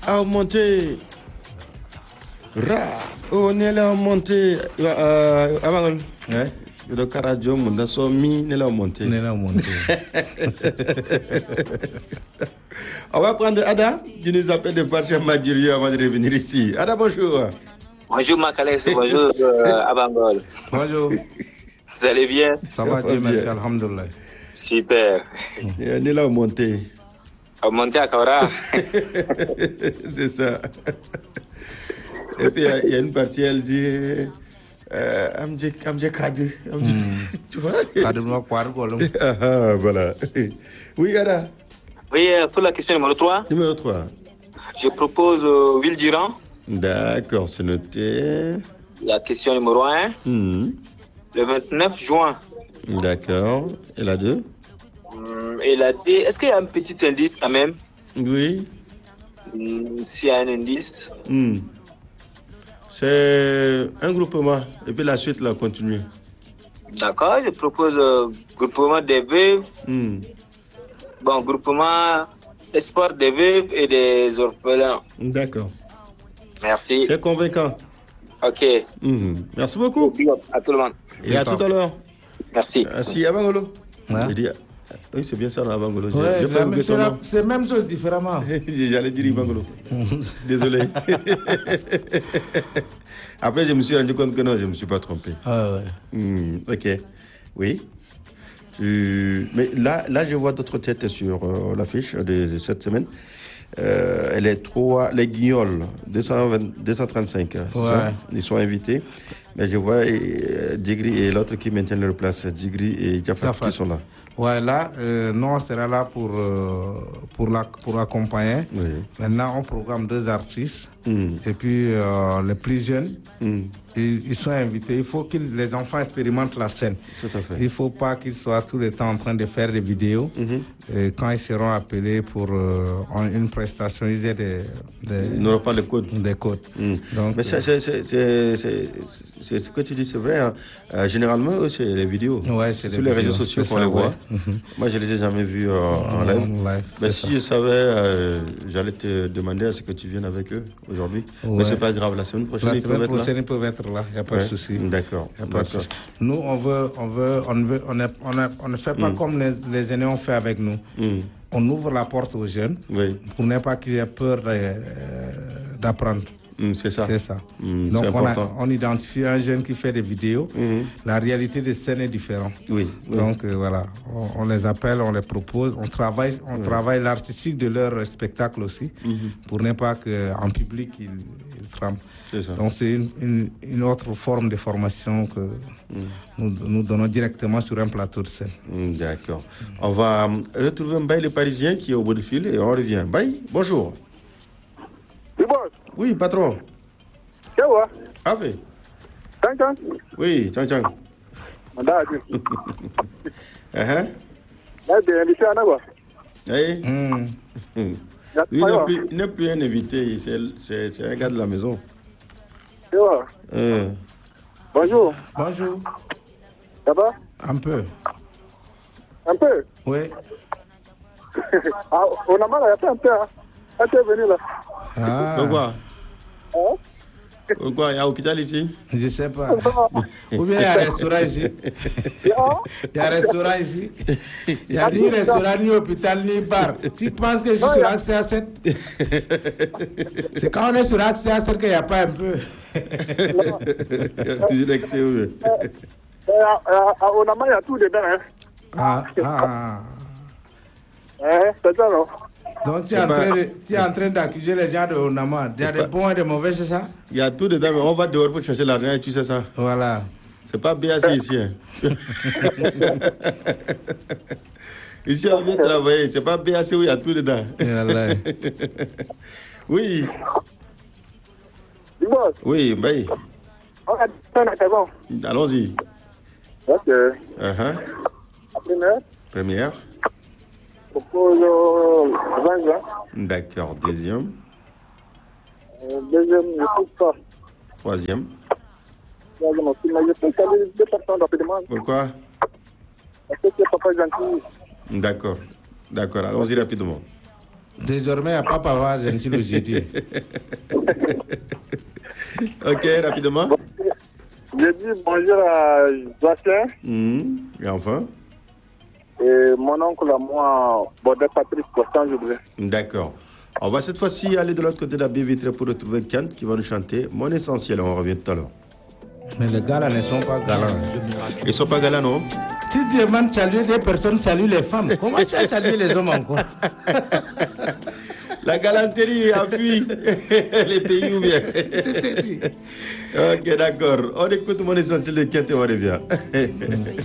à monter. On est là à monter. Avant, le Karadio, on a sommi, on est là à monter. On va prendre Ada, qui nous appelle de Farcha Madjiri avant de revenir ici. Ada, bonjour. Bonjour Makalès, bonjour Abangol. Bonjour. Vous allez bien? Ça va, Dieu merci, alhamdoulilah. Super. On est là à monter. À monter à Kaura. C'est ça. Et puis il y a une partie, elle dit Amje Kadi. Tu vois? Voilà. Oui, Ada. Oui, pour la question numéro 3. Numéro 3. Je propose Ville Durand. D'accord, c'est noté. La question numéro 1. Le 29 juin. D'accord. Et la 2? Et la D, est-ce qu'il y a un petit indice quand même? Oui. S'il y a un indice. C'est un groupement. Et puis la suite, là, continue. D'accord, je propose groupement des veuves. Bon, groupement espoir des veuves et des orphelins. D'accord. Merci. C'est convaincant. Ok. Merci beaucoup. À tout le monde. Et à tout à l'heure. Merci. Merci, Abangolo. Oui, c'est bien ça, Abangolo. C'est même chose différemment. J'allais dire Abangolo. Désolé. Après, je me suis rendu compte que non, je ne me suis pas trompé. Ok. Oui. Mais là, je vois d'autres têtes sur l'affiche de cette semaine. Elle est les Guignols, 235. Ça, ils sont invités. Mais je vois Djigri et l'autre qui maintiennent leur place, Djigri et Jafat qui sont là. Ouais, là, nous, on sera là pour accompagner. Oui. Maintenant, on programme 2 artistes. Et puis, les plus jeunes, ils sont invités. Il faut que les enfants expérimentent la scène. Tout à fait. Il ne faut pas qu'ils soient tout le temps en train de faire des vidéos. Et quand ils seront appelés pour une prestation, ils aient ils n'auront pas les codes. Des codes. Donc, mais c'est ce que tu dis, c'est vrai. Hein. Généralement, c'est les vidéos. Ouais, c'est sur les réseaux sociaux qu'on les voit. Moi, je ne les ai jamais vus en live. Mais si je savais, j'allais te demander à ce que tu viennes avec eux aujourd'hui. Mais c'est pas grave, la semaine prochaine, ils peuvent être là. Il n'y a pas de souci. D'accord. Nous, on ne fait pas comme les aînés ont fait avec nous. On ouvre la porte aux jeunes pour ne pas qu'ils aient peur d'apprendre. C'est ça. Donc on identifie un jeune qui fait des vidéos. La réalité des scènes est différente. Donc voilà, on les appelle, on les propose, on travaille l'artistique de leur spectacle aussi, pour ne pas qu'en public ils tremblent. Donc c'est une autre forme de formation que nous donnons directement sur un plateau de scène. D'accord. On va retrouver Mbaye le Parisien qui est au bout du fil et on revient. Mbaye, bonjour. Oui, patron. C'est quoi? Ave. Tchang. Oui, Tchang. Il n'est plus un invité, c'est un gars de la maison. C'est quoi? Bonjour. Bonjour. Ça va? Un peu. Un peu? Oui. On a mal, il y a pas un peu. Quand tu es venu là. Pourquoi? Pourquoi? Il y a un hôpital ici? Je ne sais pas. Ou bien il y a un restaurant ici? Il y a un restaurant ici? Il n'y a ni restaurant, ni hôpital, ni bar. Tu penses que je suis sur accès à 7? C'est quand on est sur accès à 7 qu'il n'y a pas un peu. Toujours accès, oui. On a mal, il y a tout dedans. C'est ça, non? Donc tu es en train d'accuser les gens de Onama. Il y a des bons et des mauvais, c'est ça? Il y a tout dedans, mais on va dehors pour chercher l'argent et tu sais ça. Voilà. C'est pas BAC ici. Hein. Ici, on vient travailler. C'est pas BAC où il y a tout dedans. Oui. Oui, Mbaye. Allons-y. Ok. Première. Propose 20 ans. D'accord. Deuxième. Deuxième, je ne trouve pas. Troisième. Troisième aussi, mais je peux caler 2 personnes rapidement. Pourquoi? Parce que c'est pas gentil. D'accord. Allons-y rapidement. Désormais, à Papa va gentil le jeudi. Ok, rapidement. Je dis bonjour à Joachim. Et enfin? Et mon oncle à moi, Baudin Patrice Constant Joubré. D'accord. On va cette fois-ci aller de l'autre côté de la baie vitrée pour retrouver Kent qui va nous chanter Mon Essentiel. On revient tout à l'heure. Mais les gars là ne sont pas galants. Ils ne sont pas galants, non? Si tu demandes saluer des personnes, salue les femmes. Comment tu vas saluer les hommes encore? La galanterie a fui les pays ou bien. Ok, d'accord. On écoute Mon Essentiel de Kent et on revient.